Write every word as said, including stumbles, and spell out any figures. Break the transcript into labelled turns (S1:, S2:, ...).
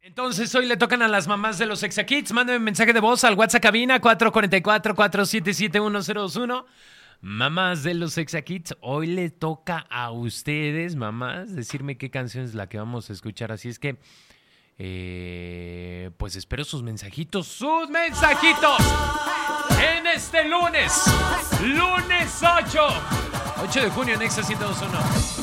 S1: Entonces hoy le tocan a las mamás de los Exakits. Mándame un mensaje de voz al WhatsApp cabina cuatro cuatro cuatro, cuatro siete siete, uno cero dos uno. Mamás de los Exakits, hoy le toca a ustedes, mamás, decirme qué canción es la que vamos a escuchar. Así es que, eh, pues espero sus mensajitos, sus mensajitos en este lunes, lunes ocho, ocho de junio en Exa ciento dos punto uno.